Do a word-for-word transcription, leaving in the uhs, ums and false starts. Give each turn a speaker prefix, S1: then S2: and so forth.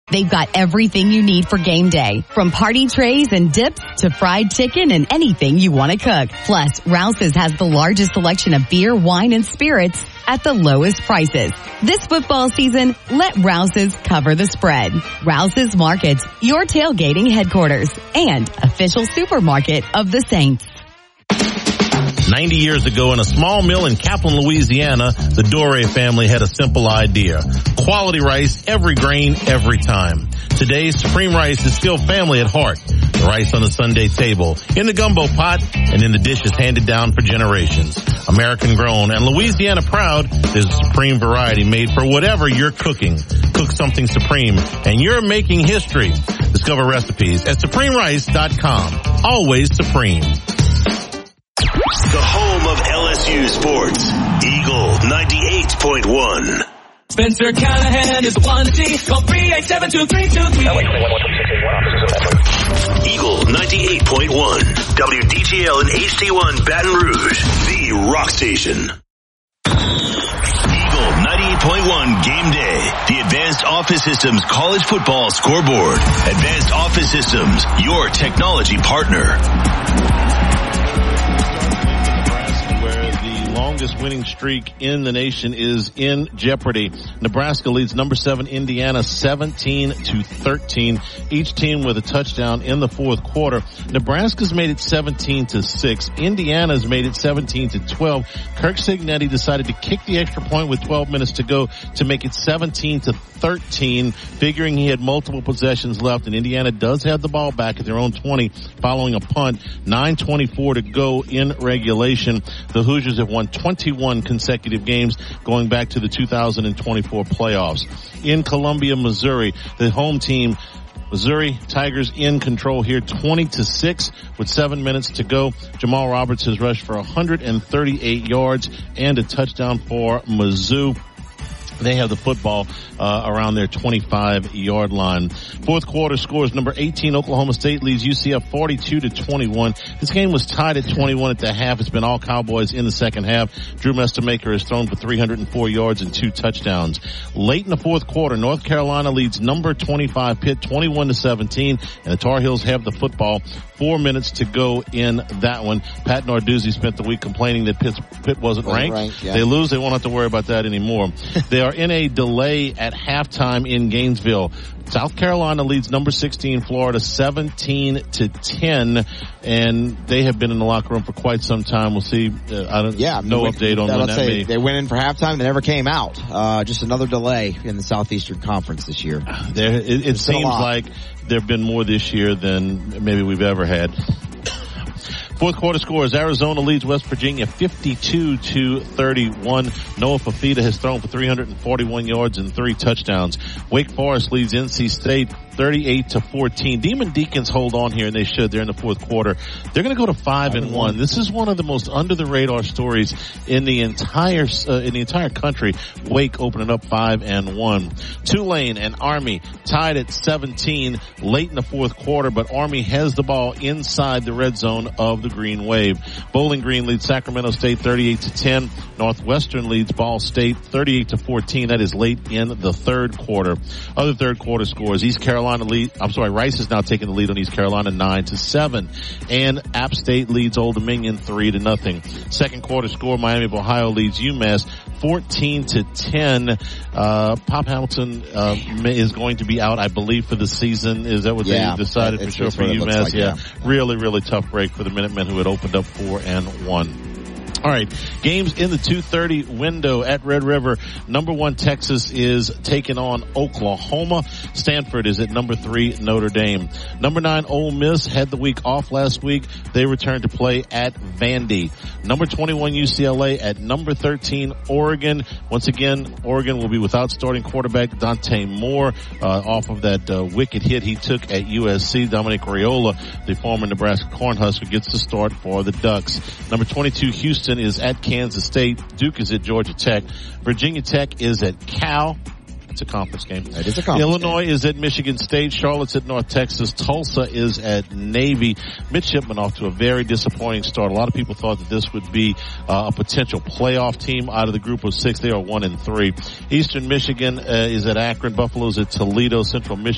S1: They've got everything you need for game day, from party trays and dips to fried chicken and anything you want to cook. Plus, Rouse's has the largest selection of beer, wine, and spirits at the lowest prices. This football season, let Rouse's cover the spread. Rouse's Markets, your tailgating headquarters and official supermarket of the Saints.
S2: ninety years ago, in a small mill in Kaplan, Louisiana, the Dore family had a simple idea. Quality rice, every grain, every time. Today, Supreme Rice is still family at heart. The rice on the Sunday table, in the gumbo pot, and in the dishes handed down for generations. American grown and Louisiana proud, there's a Supreme variety made for whatever you're cooking. Cook something Supreme, and you're making history. Discover recipes at supreme rice dot com. Always Supreme.
S3: The home of L S U sports, Eagle ninety-eight point one.
S4: Spencer Callahan is the one to see. Call three eight seven two three two three.
S3: Eagle ninety-eight point one. W D T L and H D one Baton Rouge. The rock station. Eagle ninety-eight point one Game Day. The Advanced Office Systems College Football Scoreboard. Advanced Office Systems, your technology partner.
S2: Longest winning streak in the nation is in jeopardy. Nebraska leads number seven Indiana seventeen to thirteen. Each team with a touchdown in the fourth quarter. Nebraska's made it seventeen to six. Indiana's made it seventeen to twelve. Kirk Cignetti decided to kick the extra point with twelve minutes to go to make it seventeen to thirteen, figuring he had multiple possessions left, and Indiana does have the ball back at their own twenty following a punt. nine twenty-four to go in regulation. The Hoosiers have won twenty-one consecutive games going back to the two thousand twenty-four playoffs. In Columbia, Missouri, the home team, Missouri Tigers in control here, twenty to six with seven minutes to go. Jamal Roberts has rushed for one hundred thirty-eight yards and a touchdown for Mizzou. They have the football uh, around their twenty-five yard line. Fourth quarter scores: number eighteen Oklahoma State leads U C F forty-two to twenty-one. This game was tied at twenty-one at the half. It's been all Cowboys in the second half. Drew Mestamaker has thrown for three hundred four yards and two touchdowns. Late in the fourth quarter, North Carolina leads number twenty-five Pitt twenty-one to seventeen, and the Tar Heels have the football. Four minutes to go in that one. Pat Narduzzi spent the week complaining that Pitt, Pitt wasn't, wasn't ranked. ranked yeah. They lose, they won't have to worry about that anymore. They are in a delay at halftime in Gainesville. South Carolina leads number sixteen Florida seventeen to ten, and they have been in the locker room for quite some time. We'll see. Uh, I don't.
S5: Yeah,
S2: no
S5: we,
S2: update on when that may.
S5: They went in for halftime. They never came out. Uh, just another delay in the Southeastern Conference this year.
S2: There, it, it seems like there have been more this year than maybe we've ever had. Fourth quarter scores: Arizona leads West Virginia fifty-two to thirty-one. Noah Fafita has thrown for three hundred forty-one yards and three touchdowns. Wake Forest leads N C State thirty-eight to fourteen. Demon Deacons hold on here, and they should. They're in the fourth quarter. They're going to go to five and one. This is one of the most under the radar stories in the entire uh, in the entire country. Wake opening up five and one. Tulane and Army tied at seventeen late in the fourth quarter, but Army has the ball inside the red zone of the Green Wave. Bowling Green leads Sacramento State thirty-eight to ten. Northwestern leads Ball State thirty-eight to fourteen. That is late in the third quarter. Other third quarter scores: East Carolina lead, I'm sorry, Rice is now taking the lead on East Carolina nine to seven. And App State leads Old Dominion three to nothing. Second quarter score: Miami of Ohio leads UMass fourteen to ten. Uh, Pop Hamilton, uh, is going to be out, I believe, for the season. Is that what
S5: yeah,
S2: they decided for sure for UMass? Like, yeah. yeah. Really, really tough break for the Minutemen, who had opened up four and one. All right, games in the two thirty window at Red River. Number one Texas is taking on Oklahoma. Stanford is at number three Notre Dame. Number nine Ole Miss had the week off last week. They returned to play at Vandy. Number twenty-one U C L A at number thirteen Oregon. Once again, Oregon will be without starting quarterback Dante Moore uh, off of that uh, wicked hit he took at U S C. Dominic Raiola, the former Nebraska Cornhusker, gets the start for the Ducks. Number twenty-two Houston is at Kansas State. Duke is at Georgia Tech. Virginia Tech is at Cal. It's a conference game.
S5: It is a conference
S2: Illinois
S5: game.
S2: is at Michigan State. Charlotte's at North Texas. Tulsa is at Navy. Midshipman off to a very disappointing start. A lot of people thought that this would be uh, a potential playoff team out of the group of six. They are one and three. Eastern Michigan uh, is at Akron. Buffalo's at Toledo. Central Michigan